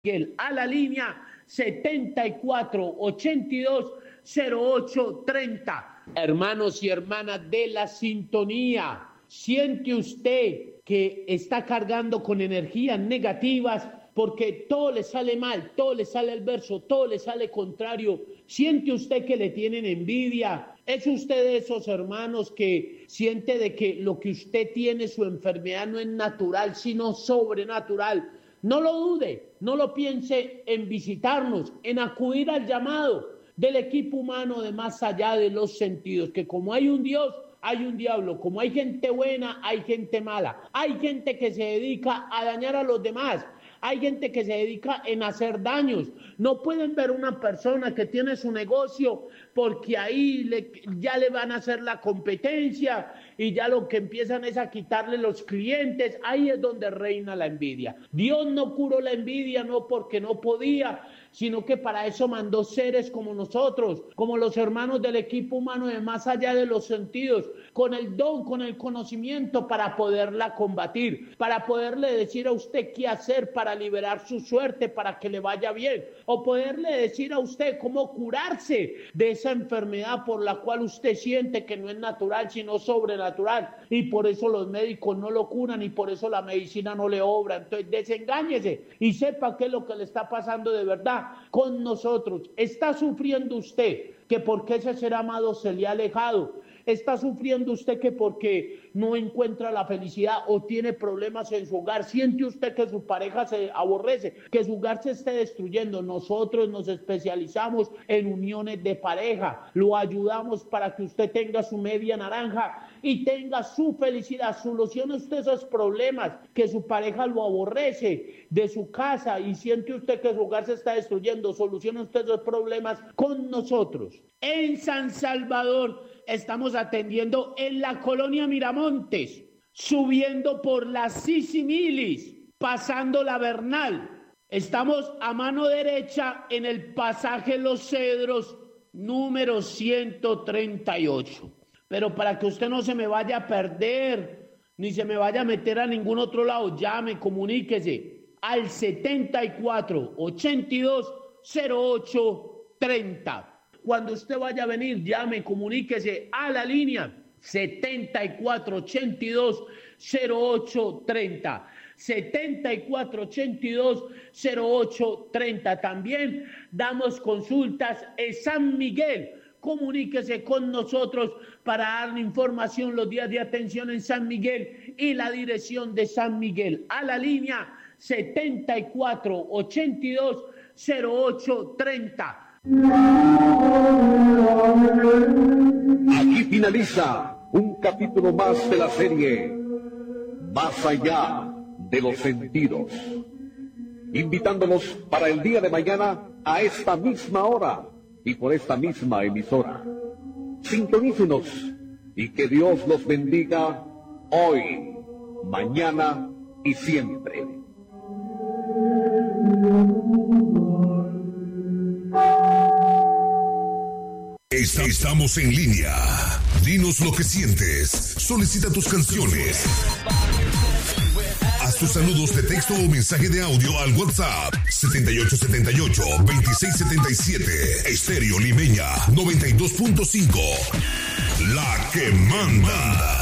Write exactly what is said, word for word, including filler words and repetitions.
Miguel a la línea setenta y cuatro ochenta y dos cero ocho treinta. Hermanos y hermanas de la sintonía, ¿siente usted que está cargando con energías negativas porque todo le sale mal, todo le sale adverso, todo le sale contrario? ¿Siente usted que le tienen envidia? ¿Es usted de esos hermanos que siente de que lo que usted tiene, su enfermedad, no es natural, sino sobrenatural? No lo dude, no lo piense en visitarnos, en acudir al llamado del equipo humano de Más Allá de los Sentidos, que como hay un Dios, hay un diablo, como hay gente buena, hay gente mala, hay gente que se dedica a dañar a los demás, hay gente que se dedica en hacer daños. No pueden ver una persona que tiene su negocio porque ahí le, ya le van a hacer la competencia y ya lo que empiezan es a quitarle los clientes. Ahí es donde reina la envidia. Dios no curó la envidia no porque no podía, sino que para eso mandó seres como nosotros, como los hermanos del equipo humano de Más Allá de los Sentidos, con el don, con el conocimiento para poderla combatir, para poderle decir a usted qué hacer para liberar su suerte, para que le vaya bien, o poderle decir a usted cómo curarse de esa enfermedad por la cual usted siente que no es natural, sino sobrenatural, y por eso los médicos no lo curan y por eso la medicina no le obra. Entonces desengáñese y sepa qué es lo que le está pasando de verdad con nosotros. ¿Está sufriendo usted que porque ese ser amado se le ha alejado? ¿Está sufriendo usted que porque no encuentra la felicidad o tiene problemas en su hogar? ¿Siente usted que su pareja se aborrece, que su hogar se esté destruyendo? Nosotros nos especializamos en uniones de pareja. Lo ayudamos para que usted tenga su media naranja y tenga su felicidad. Solucione usted esos problemas, que su pareja lo aborrece de su casa y siente usted que su hogar se está destruyendo. Solucione usted esos problemas con nosotros. En San Salvador estamos atendiendo en la colonia Miramontes, subiendo por la Sisimilis, pasando la Bernal. Estamos a mano derecha en el pasaje Los Cedros, número ciento treinta y ocho. Pero para que usted no se me vaya a perder, ni se me vaya a meter a ningún otro lado, llame, comuníquese al setenta y cuatro ochenta y dos cero ocho treinta. Cuando usted vaya a venir, llame, comuníquese a la línea setenta y cuatro ochenta y dos cero ocho treinta. setenta y cuatro ochenta y dos cero ocho treinta. También damos consultas en San Miguel. Comuníquese con nosotros para darle información los días de atención en San Miguel y la dirección de San Miguel. A la línea setenta y cuatro ochenta y dos cero ocho treinta. Aquí finaliza un capítulo más de la serie Más Allá de los Sentidos, invitándolos para el día de mañana a esta misma hora y por esta misma emisora. Sintonícenos y que Dios los bendiga hoy, mañana y siempre. Estamos en línea. Dinos lo que sientes. Solicita tus canciones. Haz tus saludos de texto o mensaje de audio al WhatsApp setenta y ocho setenta y ocho veintiséis setenta y siete. Estéreo Limeña noventa y dos punto cinco. La que manda.